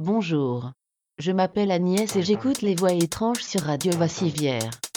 Bonjour. Je m'appelle Agnès et j'écoute les voix étranges sur Radio Vassivière.